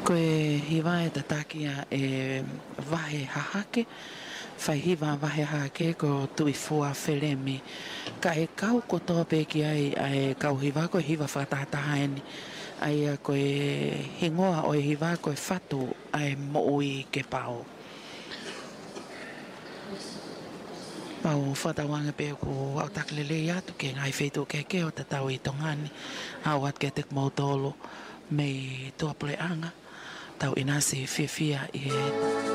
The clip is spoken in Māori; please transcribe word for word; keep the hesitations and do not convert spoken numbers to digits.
Koe hiwa e tatakia e vahe hahake, whai hiwa vahe hahake ko tui fua whelemi. Ka e kau ko toa peki ai, ai kau hiwa koe hiwa whatatahaeni. Ai a koe hingoa o e hiwa koe whatu ai moui ke pao. Pau whatawanga pe ko au taklele atu ke ngai whetu ke ke o te tau i tongani. Awat ke tek mautolo mei tua pole anga. Tau inasi fia fia i he